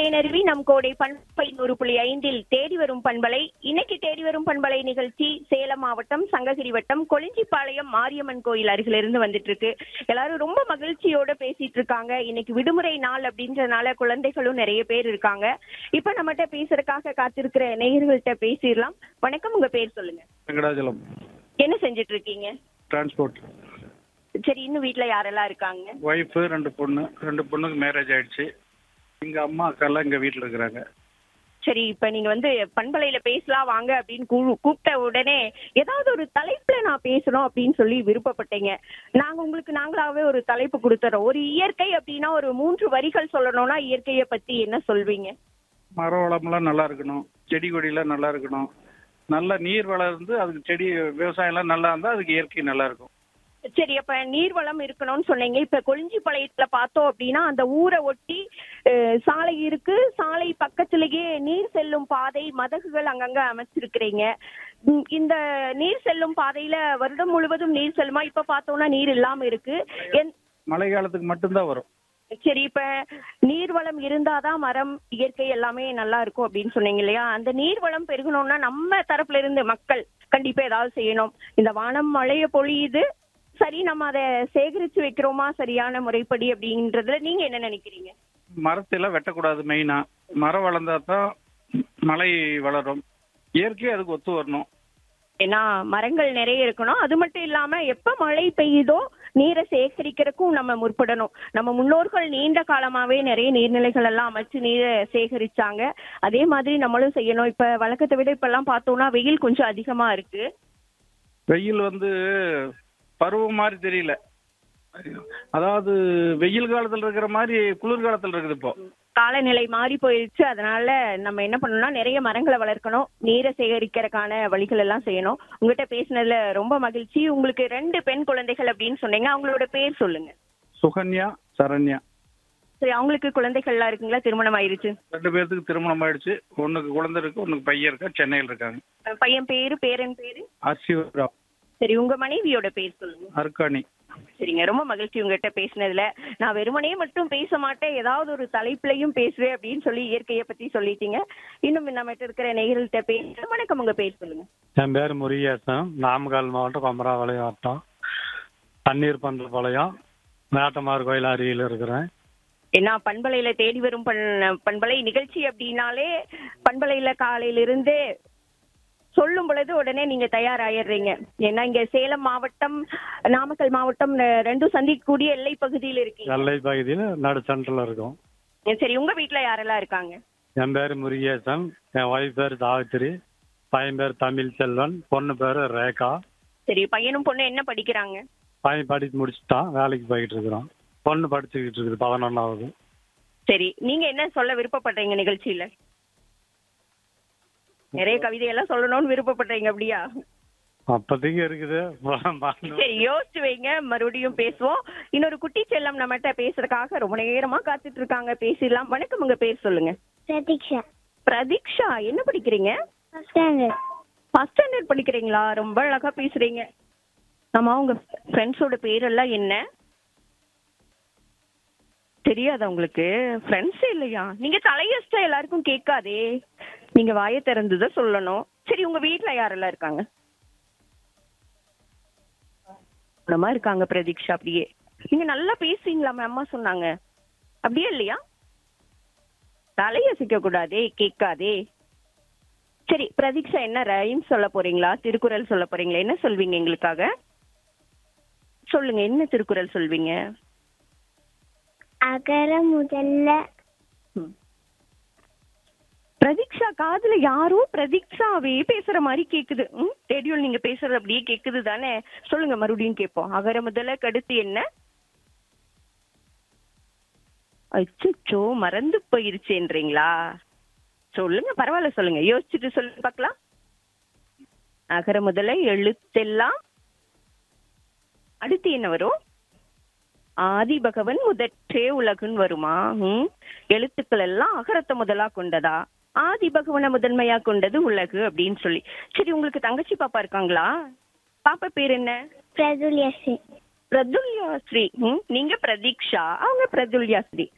நருவி நம் கோடை பண்பலை 100.5 தேடி வரும் பண்பலை. இன்னைக்கு தேடி வரும் பண்பலை நிகழ்ச்சி சேலம் மாவட்டம் சங்ககிரி வட்டம் கொளிஞ்சிப்பாளையம் மாரியம்மன் கோயில் அருகிலிருந்து வந்துட்டு இருக்கு. எல்லாரும் ரொம்ப மகிழ்ச்சியோட பேசிட்டு இருக்காங்க. இன்னைக்கு விடுமுறை நாள் அப்படின்றனால குழந்தைகளும் நிறைய பேர் இருக்காங்க. இப்ப நம்மகிட்ட பேசுறதுக்காக காத்திருக்கிற நேயர்கள்ட்ட பேசிடலாம். வணக்கம், உங்க பேர் சொல்லுங்க. வெங்கடாச்சலம். என்ன செஞ்சுட்டு இருக்கீங்க? டிரான்ஸ்போர்ட். சரி, இன்னும் வீட்ல யாரெல்லாம் இருக்காங்க? ஒய்ஃபு, 2 பொண்ணு. 2 பொண்ணுக்கு மேரேஜ் ஆயிடுச்சு. எங்க அம்மா அக்காலாம் எங்க வீட்டில் இருக்கிறாங்க. சரி, இப்ப நீங்க வந்து பண்பலையில பேசலாம் வாங்க அப்படின்னு கூப்பிட்ட உடனே ஏதாவது ஒரு தலைப்புல நான் பேசணும் அப்படின்னு சொல்லி விருப்பப்பட்டீங்க. நாங்களாவே ஒரு தலைப்பு கொடுத்துறோம். ஒரு இயற்கை அப்படின்னா ஒரு 3 வரிகள் சொல்லணும்னா இயற்கையை பத்தி என்ன சொல்வீங்க? மர வளம்லாம் நல்லா இருக்கணும், செடி கொடியெல்லாம் நல்லா இருக்கணும், நல்ல நீர் வளம் இருந்து அதுக்கு செடி விவசாயம்லாம் நல்லா இருந்தால் அதுக்கு இயற்கை நல்லா இருக்கும். சரி, அப்ப நீர்வளம் இருக்கணும்னு சொன்னீங்க. இப்ப கொளிஞ்சிப்பாளையத்துல பார்த்தோம் அப்படின்னா அந்த ஊரை ஒட்டி சாலை இருக்கு. சாலை பக்கத்திலேயே நீர் செல்லும் பாதை, மதகுகள் அங்கங்க அமைச்சிருக்கிறீங்க. இந்த நீர் செல்லும் பாதையில வருடம் முழுவதும் நீர் செல்லுமா? இப்ப பார்த்தோம்னா நீர் இல்லாம இருக்கு. மழை காலத்துக்கு மட்டும்தான் வரும். சரி, இப்ப நீர்வளம் இருந்தாதான் மரம் இயற்கை எல்லாமே நல்லா இருக்கும் அப்படின்னு சொன்னீங்க இல்லையா? அந்த நீர்வளம் பெருகணும்னா நம்ம தரப்புல இருந்து மக்கள் கண்டிப்பா ஏதாவது செய்யணும். இந்த வானம் மழைய பொழியுது, சரி, நம்ம அதை சேகரிச்சு வைக்கிறோமா சரியான முறைப்படி அப்படின்றதுல நீங்க என்ன நினைக்கிறீங்க? மரத்தெல்லாம் வெட்டக்கூடாது. மெயினா மரம் வளர்ந்தா தான் மழை வளரும். இயற்கை அதுக்கு ஒத்து வரணும். ஏன்னா மரங்கள் நிறைய இருக்கணும். அது மட்டும் இல்லாம எப்ப மழை பெய்யுதோ நீரை சேகரிக்கிறதுக்கும் நம்ம முற்படணும். நம்ம முன்னோர்கள் நீண்ட காலமாவே நிறைய நீர்நிலைகள் எல்லாம் அமைச்சு நீரை சேகரிச்சாங்க. அதே மாதிரி நம்மளும் செய்யணும். இப்ப வழக்கத்தை விட இப்ப எல்லாம் பார்த்தோம்னா வெயில் கொஞ்சம் அதிகமா இருக்கு. வெயில் பருவம் மாதிரி தெரியல. அதாவது வெயில் காலத்துல இருக்கிற மாதிரி குளிர் காலத்துல இருக்குது. இப்போ காலநிலை மாறி போயிடுச்சு. அதனால நம்ம என்ன பண்ணணும்னா நிறைய மரங்களை வளர்க்கணும், நீரை சேகரிக்கிறதுக்கான வழிகள் எல்லாம் செய்யணும். உங்ககிட்ட பேசினதுல ரொம்ப மகிழ்ச்சி. உங்களுக்கு 2 பெண் குழந்தைகள் அப்படின்னு சொன்னீங்க. அவங்களோட பேர் சொல்லுங்க. சுகன்யா, சரண்யா. சரி, அவங்களுக்கு குழந்தைகள்லாம் இருக்குங்களா? திருமணம் ஆயிருச்சு? 2 பேர்த்துக்கு திருமணம் ஆயிடுச்சு. ஒண்ணுக்கு குழந்தை இருக்கு, ஒண்ணுக்கு பையன் இருக்கா, சென்னையில் இருக்காங்க. பையன் பேரு, பேரன் பேரு? அர்சிவராவ். சரி, உங்க மனைவியோட பேர் சொல்லுங்க. அர்காணி. சரிங்க, ரொம்ப மகிழ்ச்சி உங்ககிட்ட பேசினதுல. நான் வெறுமனே மட்டும் பேச மாட்டேன், ஏதாவது ஒரு தலைப்புலையும் பேசுவேன் அப்படின்னு சொல்லி இயற்கையை பத்தி சொல்லிட்டீங்க. இன்னும் நம்மகிட்ட இருக்கிற நேயர்கள்ட்ட பேச. வணக்கம், உங்க பேர் சொல்லுங்க. என் பேர் முருகேசன். நாமக்கல் மாவட்டம் கொமராபாளையம் வட்டம் தண்ணீர் பந்தபாளையம் மேட்டமார் கோயில் அருகில் இருக்கிறேன். ஏன்னா பண்பலையில தேடி வரும் பண்பலை நிகழ்ச்சி அப்படின்னாலே பண்பலையில காலையிலிருந்து சொல்லும் பொழுது உடனே நீங்க தயாராயிடுறீங்க. ஏன்னா இங்க சேலம் மாவட்டம், நாமக்கல் மாவட்டம் 2 சந்திக்கக்கூடிய எல்லை பகுதியில் இருக்கீங்க. எல்லை பகுதியில் நடு சென்டர்ல இருக்கும். சரி, உங்க வீட்டுல யாரெல்லாம் இருக்காங்க? என் பேர் முருகேசன், என் ஒய்ஃப் பேர் சாவித்திரி, பையன் பேர் தமிழ் செல்வன், பொண்ணு பேர் ரேகா. சரி, பையனும் பொண்ணு என்ன படிக்கிறாங்க? பையன் படித்து முடிச்சுட்டான், வேலைக்கு போயிட்டு இருக்கிறான். பொண்ணு படிச்சுக்கிட்டு இருக்குது, 11வது. சரி, நீங்க என்ன சொல்ல விருப்பப்படுறீங்க நிகழ்ச்சியில? நிறைய கவிதையெல்லாம் சொல்லணும்னு விருப்பப்படுறீங்க அப்படியா? அப்போதைக்கு இருக்குது. சரி, யோசிச்சு வைங்க, மறுபடியும் பேசுவோம். இன்னொரு குட்டி செல்லம் நம்மகிட்ட பேசுறதுக்காக ரொம்ப நேரமா காத்துட்டு இருக்காங்க. பேசிடலாம். வணக்கம், உங்க பேர் சொல்லுங்க. பிரதீக்ஷா. பிரதீக்ஷா, என்ன படிக்கிறீங்க? First standard. ஃபர்ஸ்ட் ஸ்டாண்டர்ட் படிக்கிறீங்களா? ரொம்ப அழகா பேசுறீங்க. ஆமா, உங்க ஃப்ரெண்ட்ஸோட பேரெல்லாம் என்ன? தெரியாதா உங்களுக்கு? ஃப்ரெண்ட்ஸ் இல்லையா? நீங்க தலையஸ்டா எல்லாருக்கும் கேட்காதே, நீங்க வாயை திறந்துதான் சொல்லணும். சரி, உங்க வீட்டுல யாரெல்லாம் இருக்காங்க? நம்ம இருக்காங்க பிரதீக்ஷா. அப்படியே நீங்க நல்லா பேசுவீங்களாமே, அம்மா சொன்னாங்க. அப்படியே இல்லையா? தலையசிக்க கூடாதே, கேட்காதே. சரி, பிரதீக்ஷா, என்ன ரைம் சொல்ல போறீங்களா? திருக்குறள் சொல்ல போறீங்களா? என்ன சொல்வீங்க எங்களுக்காக? சொல்லுங்க, என்ன திருக்குறள் சொல்வீங்க? அகர முதல்ல. பிரதீக்ஷா, காதுல யாரோ பிரதீக்ஷாவே பேசுற மாதிரி கேக்குது. ரேடியோல நீங்க பேசுறது அப்படியே கேக்குது தானே? சொல்லுங்க, மறுபடியும் கேட்போம். அகர முதல்ல கடுத்து என்ன? அச்சோ, மறந்து போயிருச்சேன்றீங்களா? சொல்லுங்க, பரவாயில்ல, சொல்லுங்க, யோசிச்சுட்டு சொல்லுங்க பார்க்கலாம். அகர முதல்ல எழுத்தெல்லாம் அடுத்து என்ன வரும்? ஆதி பகவன் முதற்றே உலகுன்னு வருமா? எழுத்துக்கள் எல்லாம் அகரத்தை முதலா கொண்டதா? ஆதி பகவனை முதன்மையா கொண்டது உலகு அப்படின்னு சொல்லி. சரி, உங்களுக்கு தங்கச்சி பாப்பா இருக்காங்களா? பாப்பா பேர் என்ன? பிரதுல்யஸ்ரீ. பிரதுல்யாஸ்ரீ. நீங்க பிரதீக்ஷா, அவங்க பிரதுல்யாஸ்ரீ.